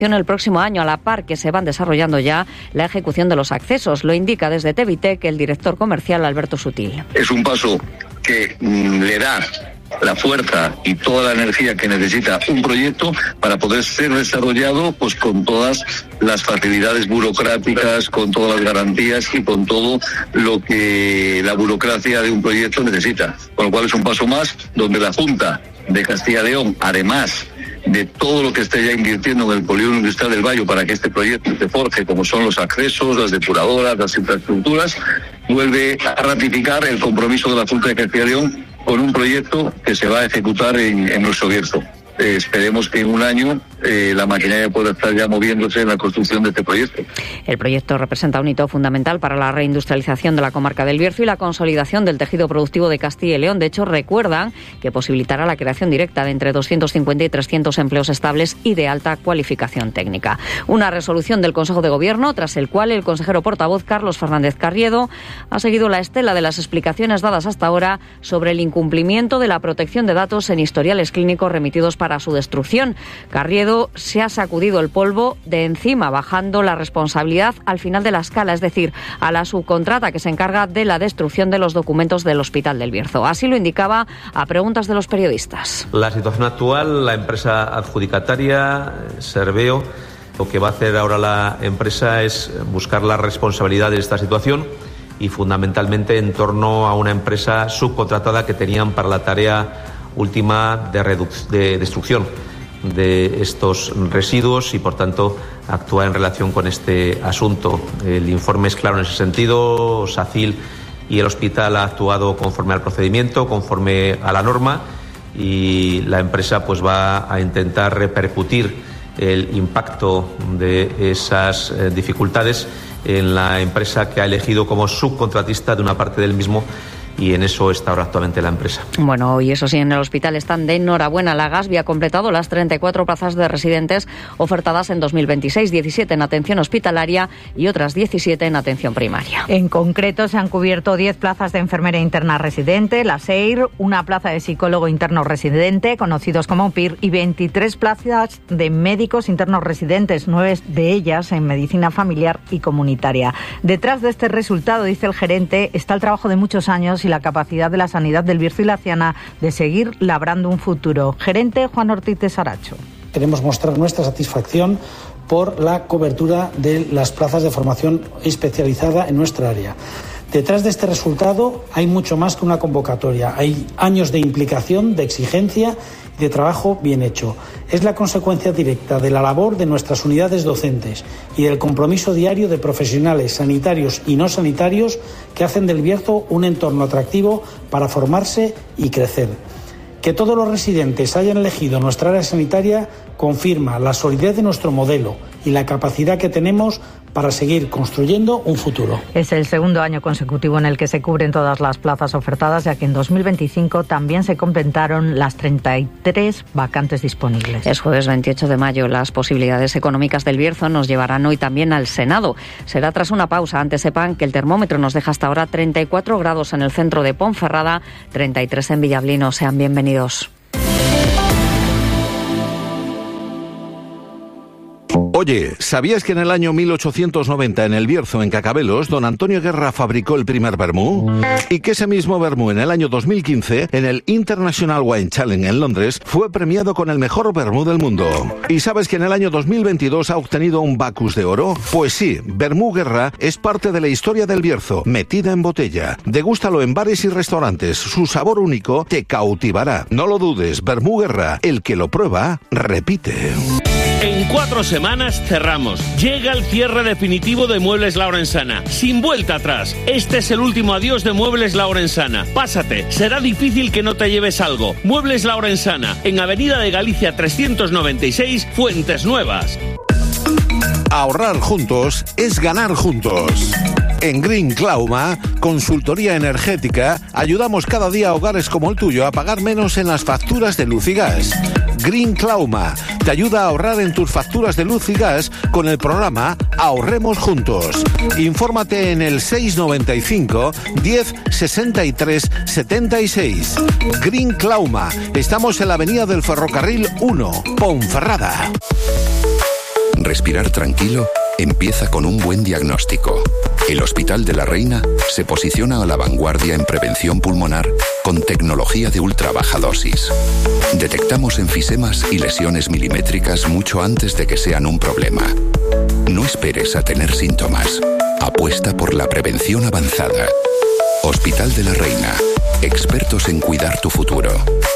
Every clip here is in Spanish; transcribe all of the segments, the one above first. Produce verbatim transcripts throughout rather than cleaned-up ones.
el próximo año, a la par que se van desarrollando ya la ejecución de los accesos. Lo indica desde Tevitec el director comercial Alberto Sutil. Es un paso que mm, le da la fuerza y toda la energía que necesita un proyecto para poder ser desarrollado pues con todas las facilidades burocráticas, con todas las garantías y con todo lo que la burocracia de un proyecto necesita. Con lo cual es un paso más donde la Junta de Castilla y León, además de todo lo que esté ya invirtiendo en el polígono industrial del Bayo para que este proyecto se forje, como son los accesos, las depuradoras, las infraestructuras, vuelve a ratificar el compromiso de la Junta de Castilla y León con un proyecto que se va a ejecutar en, en nuestro Bierzo. Eh, esperemos que en un año eh, la maquinaria pueda estar ya moviéndose en la construcción de este proyecto. El proyecto representa un hito fundamental para la reindustrialización de la comarca del Bierzo y la consolidación del tejido productivo de Castilla y León. De hecho, recuerdan que posibilitará la creación directa de entre doscientos cincuenta y trescientos empleos estables y de alta cualificación técnica. Una resolución del Consejo de Gobierno, tras el cual el consejero portavoz Carlos Fernández Carriedo ha seguido la estela de las explicaciones dadas hasta ahora sobre el incumplimiento de la protección de datos en historiales clínicos remitidos para su destrucción. Carriedo se ha sacudido el polvo de encima, bajando la responsabilidad al final de la escala, es decir, a la subcontrata que se encarga de la destrucción de los documentos del Hospital del Bierzo. Así lo indicaba a preguntas de los periodistas. La situación actual, la empresa adjudicataria, Serveo, lo que va a hacer ahora la empresa es buscar la responsabilidad de esta situación y fundamentalmente en torno a una empresa subcontratada que tenían para la tarea última de, reduc- de destrucción de estos residuos y, por tanto, actúa en relación con este asunto. El informe es claro en ese sentido. SACIL y el hospital ha actuado conforme al procedimiento, conforme a la norma, y la empresa pues va a intentar repercutir el impacto de esas eh, dificultades en la empresa que ha elegido como subcontratista de una parte del mismo, y en eso está ahora actualmente la empresa. Bueno, y eso sí, en el hospital están de enhorabuena. La Gasbi ha completado las treinta y cuatro plazas de residentes ofertadas en dos mil veintiséis, diecisiete en atención hospitalaria y otras diecisiete en atención primaria. En concreto, se han cubierto diez plazas de enfermera interna residente, la S E I R, una plaza de psicólogo interno residente, conocidos como P I R, y veintitrés plazas de médicos internos residentes, nueve de ellas en medicina familiar y comunitaria. Detrás de este resultado, dice el gerente, está el trabajo de muchos años y la capacidad de la sanidad del Bierzo y la Ciana de seguir labrando un futuro. Gerente Juan Ortiz de Saracho. Queremos mostrar nuestra satisfacción por la cobertura de las plazas de formación especializada en nuestra área. Detrás de este resultado hay mucho más que una convocatoria. Hay años de implicación, de exigencia y de trabajo bien hecho. Es la consecuencia directa de la labor de nuestras unidades docentes y del compromiso diario de profesionales sanitarios y no sanitarios que hacen del Bierzo un entorno atractivo para formarse y crecer. Que todos los residentes hayan elegido nuestra área sanitaria confirma la solidez de nuestro modelo y la capacidad que tenemos para seguir construyendo un futuro. Es el segundo año consecutivo en el que se cubren todas las plazas ofertadas, ya que en dos mil veinticinco también se completaron las treinta y tres vacantes disponibles. Es jueves veintiocho de mayo. Las posibilidades económicas del Bierzo nos llevarán hoy también al Senado. Será tras una pausa. Antes sepan que el termómetro nos deja hasta ahora treinta y cuatro grados en el centro de Ponferrada, treinta y tres en Villablino. Sean bienvenidos. Oye, ¿sabías que en el año mil ochocientos noventa en el Bierzo, en Cacabelos, don Antonio Guerra fabricó el primer vermú? Y que ese mismo vermú en el año dos mil quince, en el International Wine Challenge en Londres, fue premiado con el mejor vermú del mundo. ¿Y sabes que en el año dos mil veintidós ha obtenido un Bacus de oro? Pues sí, Vermú Guerra es parte de la historia del Bierzo, metida en botella. Degústalo en bares y restaurantes, su sabor único te cautivará. No lo dudes, Vermú Guerra, el que lo prueba, repite. En cuatro semanas cerramos. Llega el cierre definitivo de Muebles La Orensana. Sin vuelta atrás. Este es el último adiós de Muebles La Orensana. Pásate, será difícil que no te lleves algo. Muebles La Orensana, en Avenida de Galicia trescientos noventa y seis, Fuentes Nuevas. Ahorrar juntos es ganar juntos. En Green Clauma, consultoría energética, ayudamos cada día a hogares como el tuyo a pagar menos en las facturas de luz y gas. Green Clauma te ayuda a ahorrar en tus facturas de luz y gas con el programa Ahorremos Juntos. Infórmate en el seis noventa y cinco, diez, sesenta y tres, setenta y seis. Green Clauma. Estamos en la avenida del Ferrocarril uno, Ponferrada. respirar tranquilo empieza con un buen diagnóstico. El Hospital de la Reina se posiciona a la vanguardia en prevención pulmonar con tecnología de ultra baja dosis. Detectamos enfisemas y lesiones milimétricas mucho antes de que sean un problema. No esperes a tener síntomas. Apuesta por la prevención avanzada. Hospital de la Reina. Expertos en cuidar tu futuro.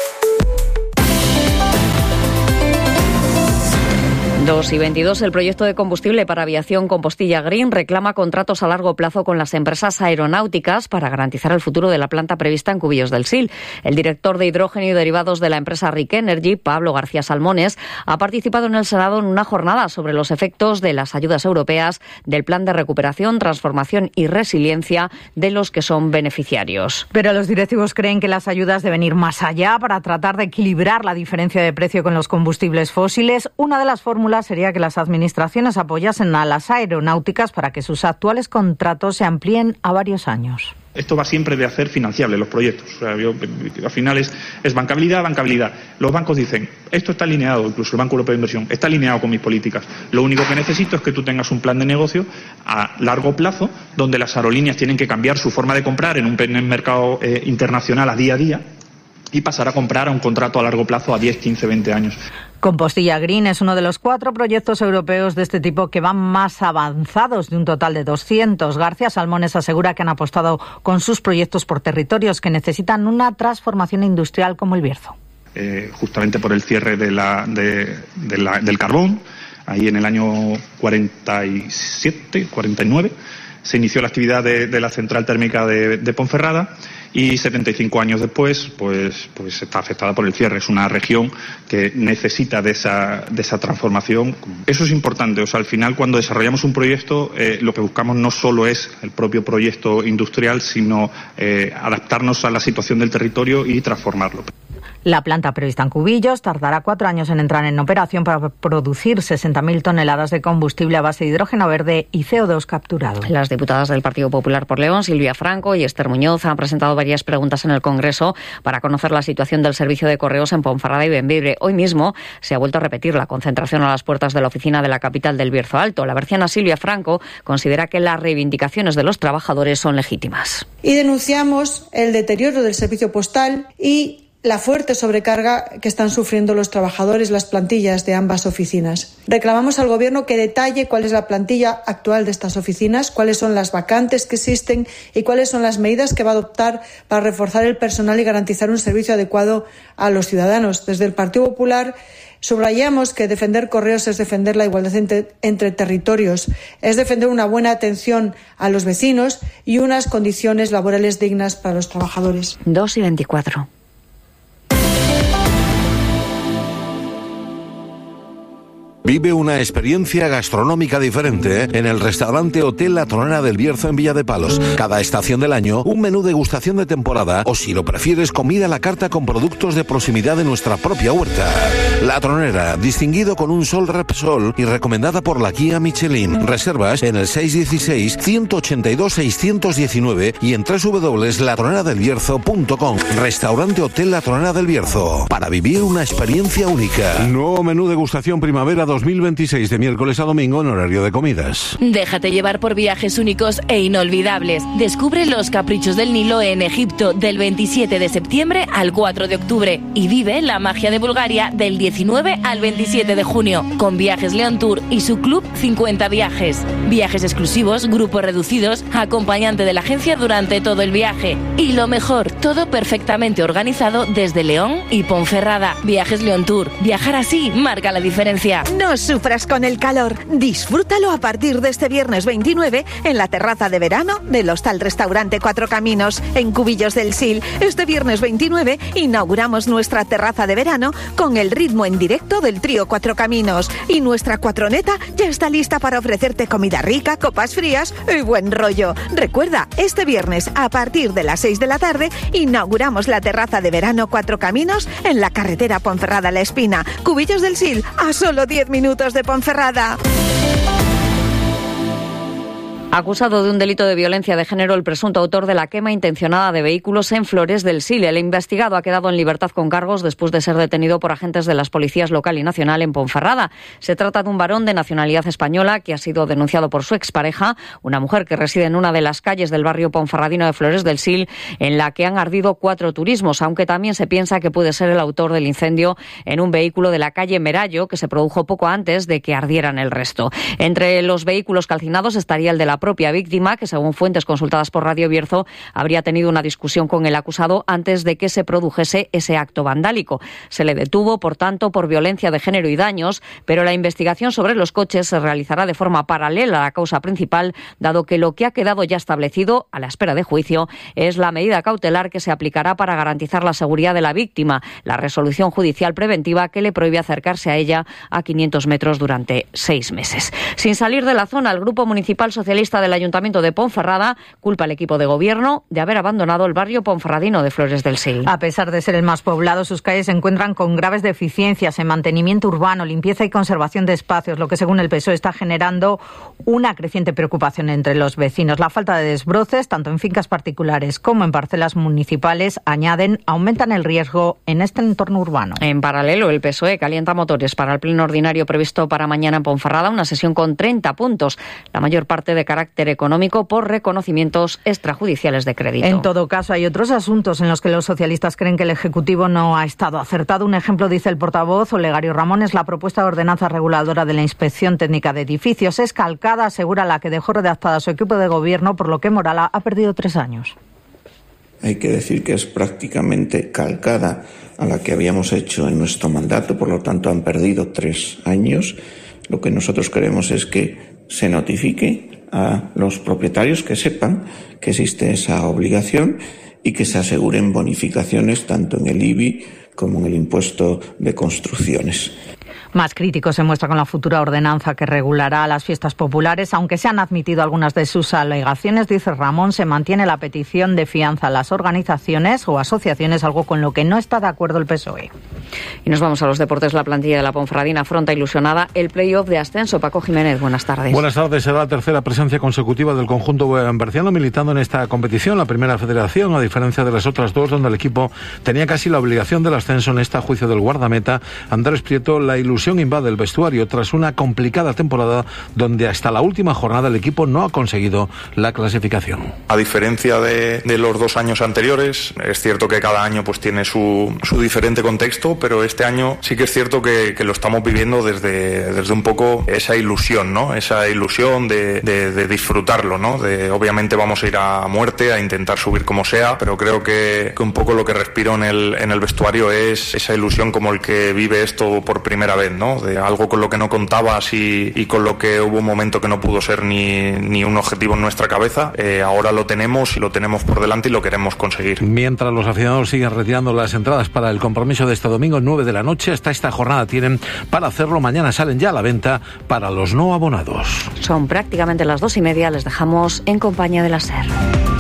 dos y veintidós, el proyecto de combustible para aviación Compostilla Green reclama contratos a largo plazo con las empresas aeronáuticas para garantizar el futuro de la planta prevista en Cubillos del Sil. El director de hidrógeno y derivados de la empresa Rick Energy, Pablo García Salmones, ha participado en el Senado en una jornada sobre los efectos de las ayudas europeas del Plan de Recuperación, Transformación y Resiliencia de los que son beneficiarios. Pero los directivos creen que las ayudas deben ir más allá para tratar de equilibrar la diferencia de precio con los combustibles fósiles. Una de las fórmulas sería que las administraciones apoyasen a las aeronáuticas para que sus actuales contratos se amplíen a varios años. Esto va siempre de hacer financiables los proyectos. O sea, yo, al final es, es bancabilidad, bancabilidad. Los bancos dicen, esto está alineado, incluso el Banco Europeo de Inversión, está alineado con mis políticas. Lo único que necesito es que tú tengas un plan de negocio a largo plazo, donde las aerolíneas tienen que cambiar su forma de comprar en un mercado eh, internacional a día a día y pasar a comprar a un contrato a largo plazo a diez, quince, veinte años. Compostilla Green es uno de los cuatro proyectos europeos de este tipo que van más avanzados, de un total de doscientos. García Salmones asegura que han apostado con sus proyectos por territorios que necesitan una transformación industrial como el Bierzo. Eh, justamente por el cierre de la, de, de la, del carbón, ahí en el año cuarenta y siete, cuarenta y nueve, se inició la actividad de, de la central térmica de, de Ponferrada. Y setenta y cinco años después, pues, pues está afectada por el cierre. Es una región que necesita de esa, de esa transformación. Eso es importante. O sea, al final, cuando desarrollamos un proyecto, eh, lo que buscamos no solo es el propio proyecto industrial, sino eh, adaptarnos a la situación del territorio y transformarlo. La planta prevista en Cubillos tardará cuatro años en entrar en operación para producir sesenta mil toneladas de combustible a base de hidrógeno verde y C O dos capturado. Las diputadas del Partido Popular por León, Silvia Franco y Esther Muñoz, han presentado varias preguntas en el Congreso para conocer la situación del servicio de correos en Ponferrada y Bembibre. Hoy mismo se ha vuelto a repetir la concentración a las puertas de la oficina de la capital del Bierzo Alto. La berciana Silvia Franco considera que las reivindicaciones de los trabajadores son legítimas. Y denunciamos el deterioro del servicio postal y la fuerte sobrecarga que están sufriendo los trabajadores, las plantillas de ambas oficinas. Reclamamos al Gobierno que detalle cuál es la plantilla actual de estas oficinas, cuáles son las vacantes que existen y cuáles son las medidas que va a adoptar para reforzar el personal y garantizar un servicio adecuado a los ciudadanos. Desde el Partido Popular subrayamos que defender correos es defender la igualdad entre, entre territorios, es defender una buena atención a los vecinos y unas condiciones laborales dignas para los trabajadores. dos y veinticuatro. Vive una experiencia gastronómica diferente en el restaurante Hotel La Tronera del Bierzo en Villa de Palos. Cada estación del año, un menú degustación de temporada o, si lo prefieres, comida a la carta con productos de proximidad de nuestra propia huerta. La Tronera, distinguido con un Sol Repsol y recomendada por la guía Michelin. Reservas en el seis uno seis, uno ocho dos, seis uno nueve y en doble u doble u doble u punto la tronera del bierzo punto com. Restaurante Hotel La Tronera del Bierzo. Para vivir una experiencia única. Nuevo menú degustación primavera dos mil veintiséis de miércoles a domingo en horario de comidas. Déjate llevar por viajes únicos e inolvidables. Descubre los caprichos del Nilo en Egipto del veintisiete de septiembre al cuatro de octubre y vive la magia de Bulgaria del diecinueve al veintisiete de junio con Viajes León Tour y su club cincuenta viajes. Viajes exclusivos, grupos reducidos, acompañante de la agencia durante todo el viaje. Y lo mejor, todo perfectamente organizado desde León y Ponferrada. Viajes León Tour. Viajar así marca la diferencia. No sufras con el calor. Disfrútalo a partir de este viernes veintinueve en la terraza de verano del Hostal Restaurante Cuatro Caminos en Cubillos del Sil. Este viernes veintinueve inauguramos nuestra terraza de verano con el ritmo en directo del trío Cuatro Caminos. Y nuestra cuatroneta ya está lista para ofrecerte comida rica, copas frías y buen rollo. Recuerda, este viernes a partir de las seis de la tarde inauguramos la terraza de verano Cuatro Caminos en la carretera Ponferrada-La Espina. Cubillos del Sil, a solo diez minutos de Ponferrada. Acusado de un delito de violencia de género, el presunto autor de la quema intencionada de vehículos en Flores del Sil. El investigado ha quedado en libertad con cargos después de ser detenido por agentes de las policías local y nacional en Ponferrada. Se trata de un varón de nacionalidad española que ha sido denunciado por su expareja, una mujer que reside en una de las calles del barrio ponferradino de Flores del Sil, en la que han ardido cuatro turismos, aunque también se piensa que puede ser el autor del incendio en un vehículo de la calle Merallo, que se produjo poco antes de que ardieran el resto. Entre los vehículos calcinados estaría el de la propia víctima, que según fuentes consultadas por Radio Bierzo, habría tenido una discusión con el acusado antes de que se produjese ese acto vandálico. Se le detuvo, por tanto, por violencia de género y daños, pero la investigación sobre los coches se realizará de forma paralela a la causa principal, dado que lo que ha quedado ya establecido, a la espera de juicio, es la medida cautelar que se aplicará para garantizar la seguridad de la víctima, la resolución judicial preventiva que le prohíbe acercarse a ella a quinientos metros durante seis meses. Sin salir de la zona, el Grupo Municipal Socialista del Ayuntamiento de Ponferrada culpa al equipo de gobierno de haber abandonado el barrio ponferradino de Flores del Sil. A pesar de ser el más poblado, sus calles se encuentran con graves deficiencias en mantenimiento urbano, limpieza y conservación de espacios, lo que según el P S O E está generando una creciente preocupación entre los vecinos. La falta de desbroces, tanto en fincas particulares como en parcelas municipales, añaden, aumentan el riesgo en este entorno urbano. En paralelo, el P S O E calienta motores para el pleno ordinario previsto para mañana en Ponferrada, una sesión con treinta puntos, la mayor parte de carácter económico por reconocimientos extrajudiciales de crédito. En todo caso, hay otros asuntos en los que los socialistas creen que el Ejecutivo no ha estado acertado. Un ejemplo, dice el portavoz Olegario Ramón, es la propuesta de ordenanza reguladora de la Inspección Técnica de Edificios. Es calcada, asegura, la que dejó redactada su equipo de gobierno, por lo que Morala ha perdido tres años. Hay que decir que es prácticamente calcada a la que habíamos hecho en nuestro mandato, por lo tanto han perdido tres años. Lo que nosotros queremos es que se notifique a los propietarios, que sepan que existe esa obligación y que se aseguren bonificaciones tanto en el I B I como en el impuesto de construcciones. Más crítico se muestra con la futura ordenanza que regulará las fiestas populares. Aunque se han admitido algunas de sus alegaciones, dice Ramón, se mantiene la petición de fianza a las organizaciones o asociaciones, algo con lo que no está de acuerdo el P S O E. Y nos vamos a los deportes. La plantilla de la Ponferradina afronta ilusionada el play-off de ascenso. Paco Jiménez, buenas tardes. Buenas tardes. Será la tercera presencia consecutiva del conjunto berciano militando en esta competición, la primera federación, a diferencia de las otras dos, donde el equipo tenía casi la obligación del ascenso. En esta, a juicio del guardameta Andrés Prieto, la ilusión invade el vestuario tras una complicada temporada donde hasta la última jornada el equipo no ha conseguido la clasificación. A diferencia de, de los dos años anteriores, es cierto que cada año pues tiene su, su diferente contexto, pero este año sí que es cierto que, que lo estamos viviendo desde, desde un poco esa ilusión, ¿no? Esa ilusión de, de, de disfrutarlo, ¿no? De, obviamente vamos a ir a muerte, a intentar subir como sea, pero creo que, que un poco lo que respiro en el, en el vestuario es esa ilusión como el que vive esto por primera vez, ¿no? De algo con lo que no contabas y, y con lo que hubo un momento que no pudo ser ni, ni un objetivo en nuestra cabeza. Eh, ahora lo tenemos y lo tenemos por delante y lo queremos conseguir. Mientras los aficionados siguen retirando las entradas para el compromiso de este domingo, nueve de la noche, hasta esta jornada tienen para hacerlo. Mañana salen ya a la venta para los no abonados. Son prácticamente las dos y media. Les dejamos en compañía de la SER.